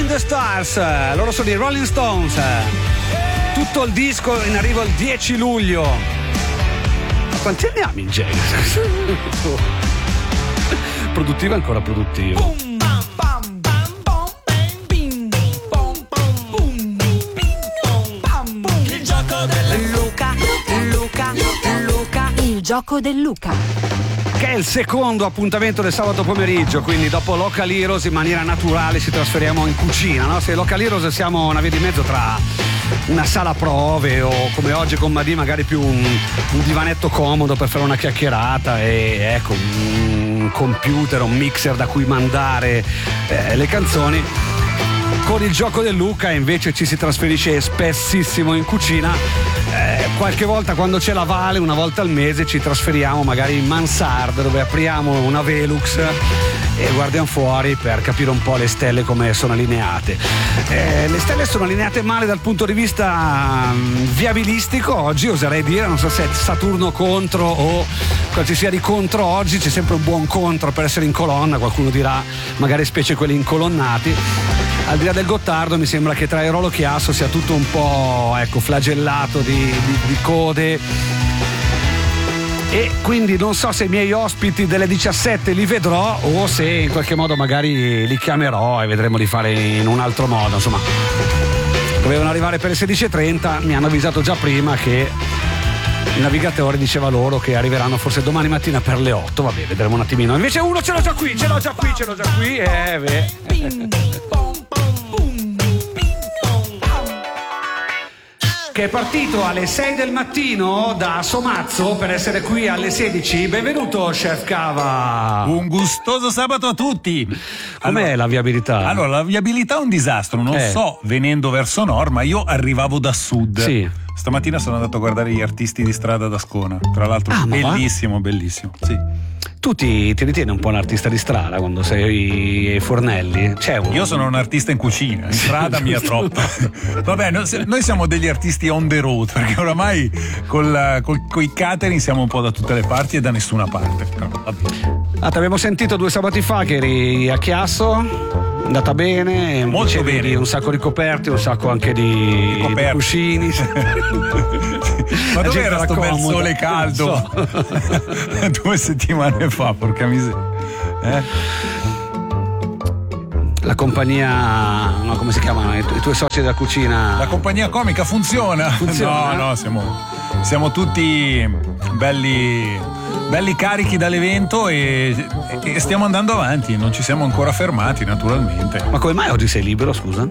the Stars, loro sono i Rolling Stones. Tutto il disco in arrivo il 10 luglio. Ma quanti anni ha Mick Jagger? Produttivo, ancora produttivo. Il gioco del Luca. Il gioco del Luca. Che è il secondo appuntamento del sabato pomeriggio, quindi dopo Local Heroes in maniera naturale ci trasferiamo in cucina, no? Se Local Heroes siamo una via di mezzo tra una sala prove o come oggi con Madì magari più un divanetto comodo per fare una chiacchierata e ecco un computer, un mixer da cui mandare le canzoni. Con il gioco del Luca invece ci si trasferisce spessissimo in cucina. Qualche volta quando c'è la Vale, una volta al mese ci trasferiamo magari in mansarda dove apriamo una Velux e guardiamo fuori per capire un po' le stelle come sono allineate. Le stelle sono allineate male dal punto di vista viabilistico oggi, oserei dire, non so se è Saturno contro o cosa ci sia di contro oggi, c'è sempre un buon contro per essere in colonna, qualcuno dirà magari specie quelli incolonnati. Al di là del Gottardo mi sembra che tra Airolo e Chiasso sia tutto un po' flagellato di code e quindi non so se i miei ospiti delle 17 li vedrò o se in qualche modo magari li chiamerò e vedremo di fare in un altro modo. Insomma, dovevano arrivare per le 16:30, mi hanno avvisato già prima che il navigatore diceva loro che arriveranno forse domani mattina per le 8. Vabbè, vedremo un attimino. Invece uno ce l'ho già qui che è partito alle 6 del mattino da Somazzo per essere qui alle 16. Benvenuto, Chef Cava. Un gustoso sabato a tutti. Com'è la viabilità? Allora, la viabilità è un disastro, non so, venendo verso nord, ma io arrivavo da sud. Sì. Stamattina sono andato a guardare gli artisti di strada da Ascona. Tra l'altro, bellissimo. Sì. Tu ti ritieni un po' un artista di strada quando sei ai fornelli? Io sono un artista in cucina, in strada mia troppo. Vabbè, noi siamo degli artisti on the road, perché oramai coi catering siamo un po' da tutte le parti e da nessuna parte. Ti abbiamo sentito 2 sabati fa che eri a Chiasso. Andata bene, molto bene, un sacco di coperti, un sacco anche di cuscini. Ma dove era sto bel sole caldo? So. 2 settimane fa, porca miseria. La compagnia, no, come si chiamano i tuoi soci della cucina? La compagnia comica funziona? No, siamo tutti belli carichi dall'evento e stiamo andando avanti, non ci siamo ancora fermati naturalmente. Ma come mai oggi sei libero, scusa?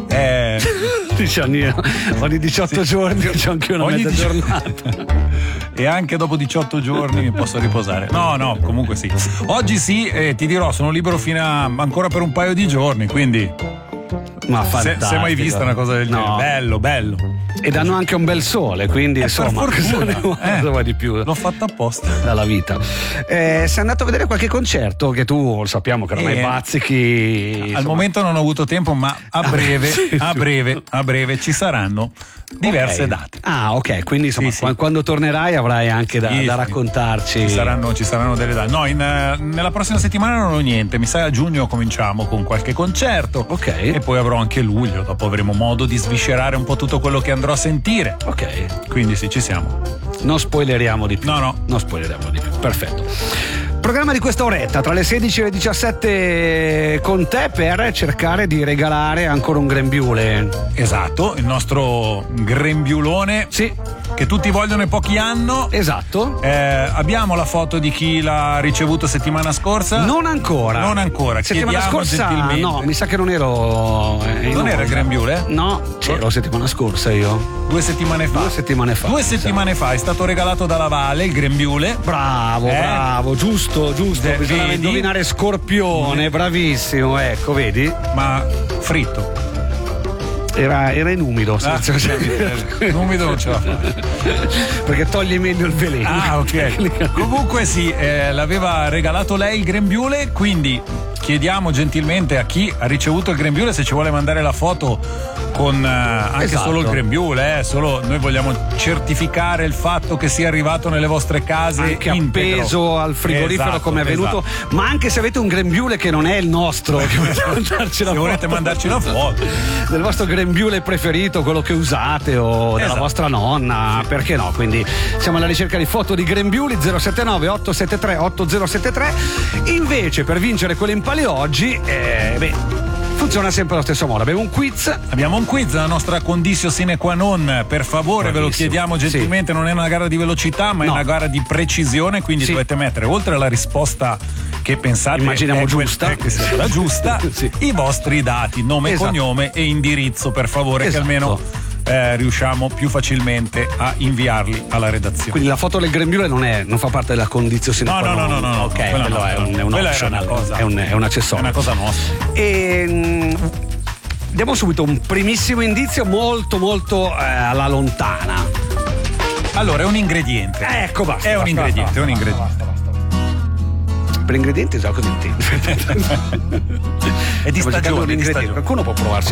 Ogni 18 giorni c'ho anche una mezza giornata. E anche dopo 18 giorni mi posso riposare. No, comunque sì. Oggi sì, ti dirò, sono libero fino a ancora per un paio di giorni, quindi ma fantastico. Se mai vista una cosa del genere, bello. E danno anche un bel sole, quindi insomma cosa vuoi di più? L'ho fatto apposta dalla vita. Sei andato a vedere qualche concerto che tu lo sappiamo che ormai bazzichi. Al momento non ho avuto tempo, ma a breve ci saranno diverse date. Ok, quindi insomma quando tornerai avrai anche da raccontarci. Ci saranno delle date. No, nella prossima settimana non ho niente, mi sa a giugno cominciamo con qualche concerto. Ok. E poi avrò anche luglio, dopo avremo modo di sviscerare un po' tutto quello che andrò a sentire. Ok. Quindi sì, ci siamo. Non spoileriamo di più. No. Non spoileriamo di più. Perfetto. Programma di questa oretta tra le 16 e le 17 con te per cercare di regalare ancora un grembiule. Esatto, il nostro grembiulone. Sì. Che tutti vogliono e pochi hanno. Esatto. Abbiamo la foto di chi l'ha ricevuto settimana scorsa? Non ancora. Settimana scorsa no, mi sa che non ero. Non era il grembiule? No, c'ero settimana scorsa io. 2 settimane fa. 2 settimane fa. 2 settimane fa è stato regalato dalla Vale il grembiule. Bravo, giusto. Bisogna indovinare Scorpione, bravissimo, ecco, vedi? Ma fritto. Era in umido. In umido non ce la fa. Perché toglie meglio il veleno. Ok. Comunque sì, l'aveva regalato lei il grembiule, quindi chiediamo gentilmente a chi ha ricevuto il grembiule se ci vuole mandare la foto con anche Esatto. solo il grembiule, solo noi vogliamo certificare il fatto che sia arrivato nelle vostre case anche integro. appeso al frigorifero, Esatto, come è avvenuto, ma anche se avete un grembiule che non è il nostro, che volete mandarci la Se volete foto mandarci una foto, del vostro grembiule preferito, quello che usate, o della Esatto. vostra nonna, perché no? Quindi siamo alla ricerca di foto di grembiuli. 079 873 8073. Invece, per vincere quelle in palio oggi, funziona sempre allo stesso modo. Abbiamo un quiz. abbiamo un quiz, la nostra conditio sine qua non, per favore, ve lo Bravissimo. chiediamo gentilmente, non è una gara di velocità ma No. è una gara di precisione, quindi Sì. dovete mettere, oltre alla risposta che pensate Immaginiamo è giusta. che sia quella giusta, Sì. i vostri dati, nome, Esatto. cognome e indirizzo, per favore, Esatto. che almeno riusciamo più facilmente a inviarli alla redazione. Quindi la foto del grembiule non fa parte della condizione. No, Ok, quella quello no, è un quella optional, era una cosa, è un accessorio. è una cosa nostra. Diamo subito un primissimo indizio molto molto alla lontana. Allora, è un ingrediente. Ecco, basta. È un basta, ingrediente, basta, è un basta, ingrediente. basta. Per ingredienti so cosa intendi. È di Stiamo cercando un stagione, di ingrediente. stagione. Qualcuno può provarsi